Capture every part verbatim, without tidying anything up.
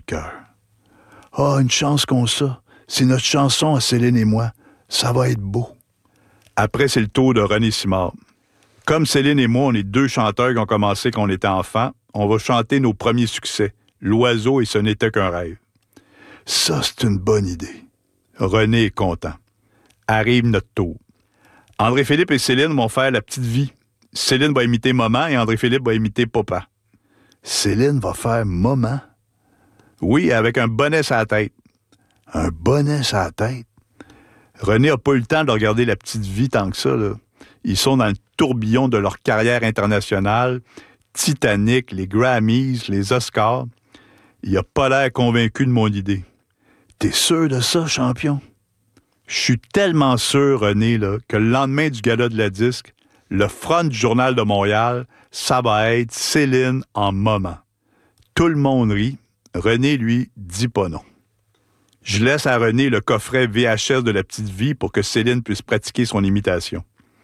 cœur. Ah, une chance qu'on ça. C'est notre chanson à Céline et moi. Ça va être beau. Après, c'est le tour de René Simard. Comme Céline et moi, on est deux chanteurs qui ont commencé quand on était enfants, on va chanter nos premiers succès, L'Oiseau et Ce n'était qu'un rêve. Ça, c'est une bonne idée. René est content. Arrive notre tour. André-Philippe et Céline vont faire La Petite Vie. Céline va imiter Maman et André-Philippe va imiter Papa. Céline va faire Maman? Oui, avec un bonnet sur la tête. Un bonnet sur la tête? René n'a pas eu le temps de regarder La Petite Vie tant que ça, là. Ils sont dans le tourbillon de leur carrière internationale, Titanic, les Grammys, les Oscars. Il n'a pas l'air convaincu de mon idée. T'es sûr de ça, champion? Je suis tellement sûr, René, là, que le lendemain du gala de la disque, le front du Journal de Montréal, ça va être Céline en Maman. Tout le monde rit. René, lui, dit pas non. Je laisse à René le coffret V H S de La Petite Vie pour que Céline puisse pratiquer son imitation.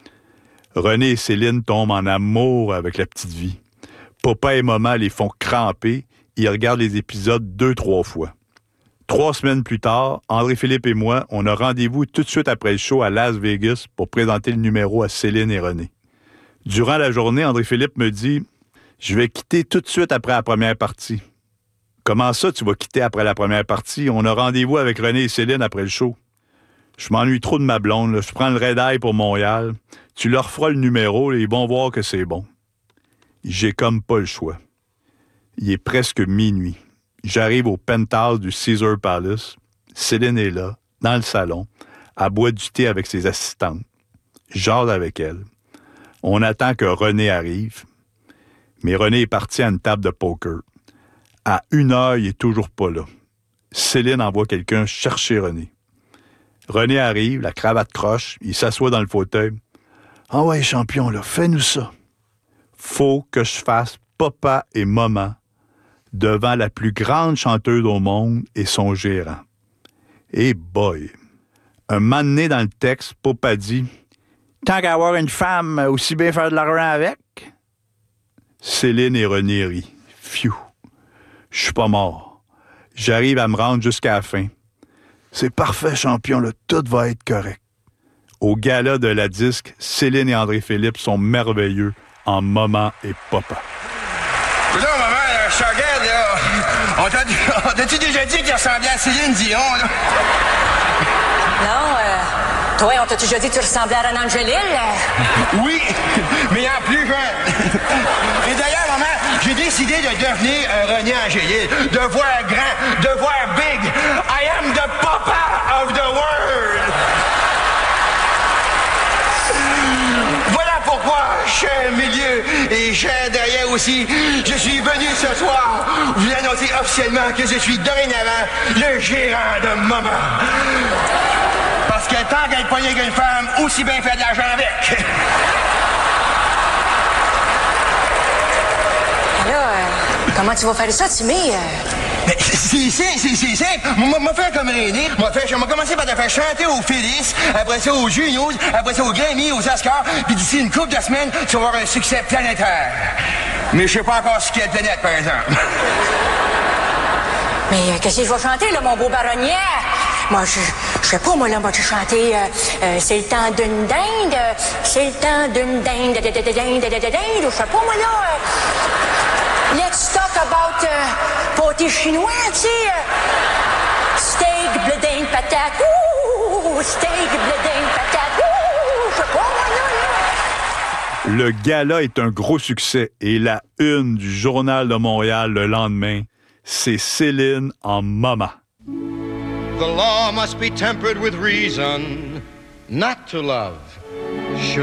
René et Céline tombent en amour avec La Petite Vie. Papa et Maman les font cramper. Ils regardent les épisodes deux, trois fois. Trois semaines plus tard, André-Philippe et moi, on a rendez-vous tout de suite après le show à Las Vegas pour présenter le numéro à Céline et René. Durant la journée, André-Philippe me dit « Je vais quitter tout de suite après la première partie. » « Comment ça, tu vas quitter après la première partie? On a rendez-vous avec René et Céline après le show. » « Je m'ennuie trop de ma blonde, là. Je prends le red-eye pour Montréal. Tu leur feras le numéro et ils vont voir que c'est bon. » J'ai comme pas le choix. Il est presque minuit. J'arrive au penthouse du Caesar Palace. Céline est là, dans le salon. Elle boit du thé avec ses assistantes. Je jase avec elle. On attend que René arrive. Mais René est parti à une table de poker. À une heure, il est toujours pas là. Céline envoie quelqu'un chercher René. René arrive, la cravate croche, il s'assoit dans le fauteuil. « Ah ouais, champion, là, fais-nous ça. » Faut que je fasse Papa et Maman devant la plus grande chanteuse au monde et son gérant. Et boy! Un moment donné dans le texte, Papa dit « Tant qu'à avoir une femme, aussi bien faire de l'argent avec. » Céline et René rient. Pfiou! Je suis pas mort. J'arrive à me rendre jusqu'à la fin. C'est parfait, champion, là, tout va être correct. Au gala de la disque, Céline et André-Philippe sont merveilleux en Maman et Papa. Là, maman, là, je te regarde, là. On t'a, on t'a-tu déjà dit qu'il ressemblait à Céline Dion, là? Non, euh, toi, on t'a déjà dit que tu ressemblais à Renan Angélil? Euh? Oui, mais en plus jeune. Et d'ailleurs, maman, j'ai décidé de devenir un René Angélil, de voir grand, de voir big. I am the papa of the world. Voilà pourquoi, cher milieu et cher derrière aussi, je suis venu ce soir vous annoncer officiellement que je suis dorénavant le gérant de Maman. Parce que tant qu'elle poignée avec une femme, aussi bien faire de l'argent avec. Là, euh, comment tu vas faire ça, Timmy? Euh... Mais c'est simple, c'est, c'est simple. Moi, moi, faire comme René. Moi, faire, je vais commencer par te faire chanter aux Phyllis, après ça aux Juniors, après ça aux Grammy, aux Oscars, puis d'ici une couple de semaines, tu vas avoir un succès planétaire. Mais je sais pas encore ce qu'il y a de planète, par exemple. Mais euh, qu'est-ce que je vais chanter, là, mon beau baronnier? Moi, je, je sais pas, moi, là, moi, je vais chanter euh, euh, c'est le temps d'une dinde, euh, c'est le temps d'une dinde, dinde, dinde, dinde, dinde, dinde, je sais pas, moi, là. Euh, let's talk about euh, pâté chinois, tu sais. Euh, steak, bledin, patate, ouh, steak, bledin, patate, ouh, je sais pas, moi, là, là. Le gala est un gros succès et la une du Journal de Montréal le lendemain, c'est Céline en Maman. The law must be tempered with reason, not to love. Should